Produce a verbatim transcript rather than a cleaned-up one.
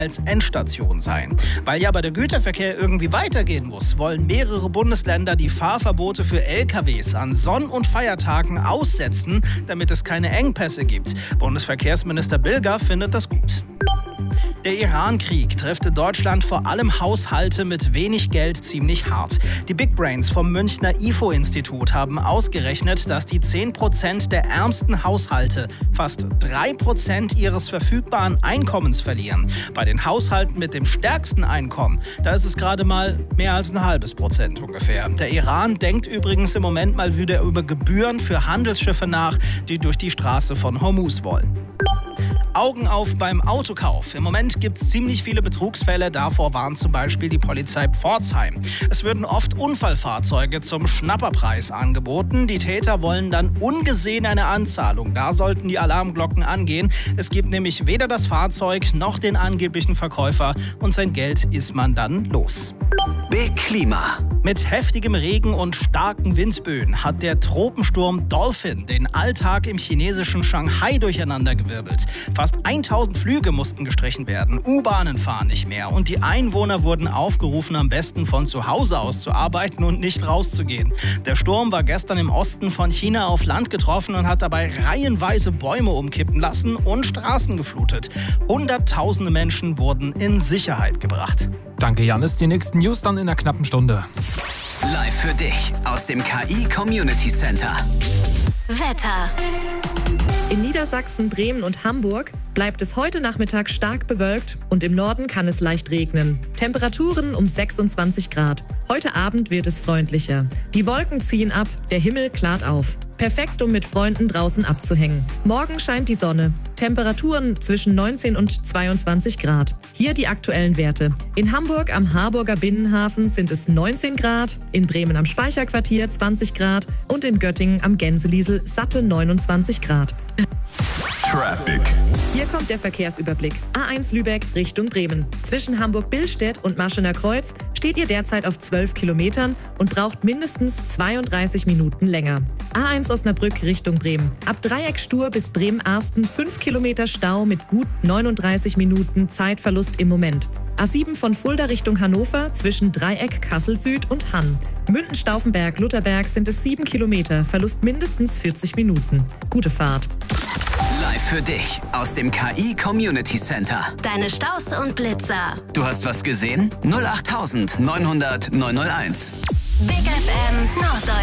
als Endstation sein. Weil ja aber der Güterverkehr irgendwie weitergehen muss, wollen mehrere Bundesländer die Fahrverbote für L K Ws an Sonn- und Feiertagen aussetzen, damit es keine Engpässe gibt. Bundesverkehrsminister Bilger findet das gut. Der Iran-Krieg trifft Deutschland vor allem Haushalte mit wenig Geld ziemlich hart. Die Big Brains vom Münchner I F O-Institut haben ausgerechnet, dass die zehn Prozent der ärmsten Haushalte fast drei Prozent ihres verfügbaren Einkommens verlieren. Bei den Haushalten mit dem stärksten Einkommen, da ist es gerade mal mehr als ein halbes Prozent ungefähr. Der Iran denkt übrigens im Moment mal wieder über Gebühren für Handelsschiffe nach, die durch die Straße von Hormuz wollen. Augen auf beim Autokauf. Im Moment gibt es ziemlich viele Betrugsfälle. Davor warnt zum Beispiel die Polizei Pforzheim. Es würden oft Unfallfahrzeuge zum Schnapperpreis angeboten. Die Täter wollen dann ungesehen eine Anzahlung. Da sollten die Alarmglocken angehen. Es gibt nämlich weder das Fahrzeug noch den angeblichen Verkäufer und sein Geld ist man dann los. Big Klima. Mit heftigem Regen und starken Windböen hat der Tropensturm Dolphin den Alltag im chinesischen Shanghai durcheinandergewirbelt. Fast tausend Flüge mussten gestrichen werden, U-Bahnen fahren nicht mehr und die Einwohner wurden aufgerufen, am besten von zu Hause aus zu arbeiten und nicht rauszugehen. Der Sturm war gestern im Osten von China auf Land getroffen und hat dabei reihenweise Bäume umkippen lassen und Straßen geflutet. Hunderttausende Menschen wurden in Sicherheit gebracht. Danke, Janis. Die nächsten News dann in einer knappen Stunde. Live für dich aus dem K I Community Center. Wetter. In Niedersachsen, Bremen und Hamburg bleibt es heute Nachmittag stark bewölkt und im Norden kann es leicht regnen. Temperaturen um sechsundzwanzig Grad. Heute Abend wird es freundlicher. Die Wolken ziehen ab, der Himmel klart auf. Perfekt, um mit Freunden draußen abzuhängen. Morgen scheint die Sonne. Temperaturen zwischen neunzehn und zweiundzwanzig Grad. Hier die aktuellen Werte. In Hamburg am Harburger Binnenhafen sind es neunzehn Grad, in Bremen am Speicherquartier zwanzig Grad und in Göttingen am Gänseliesel satte neunundzwanzig Grad. Traffic. Hier kommt der Verkehrsüberblick. A eins Lübeck Richtung Bremen. Zwischen Hamburg-Billstedt und Maschener Kreuz steht ihr derzeit auf zwölf Kilometern und braucht mindestens zweiunddreißig Minuten länger. A eins Osnabrück Richtung Bremen. Ab Dreieck-Stur bis Bremen-Arsten fünf Kilometer Stau mit gut neununddreißig Minuten Zeitverlust im Moment. A sieben von Fulda Richtung Hannover zwischen Dreieck, Kassel Süd und Hann. Münden-Stauffenberg, Lutherberg sind es sieben Kilometer, Verlust mindestens vierzig Minuten. Gute Fahrt. Live für dich aus dem K I Community Center. Deine Staus und Blitzer. Du hast was gesehen? null acht neunhundert neunhundert neunhunderteins. Big F M Norddeutschland.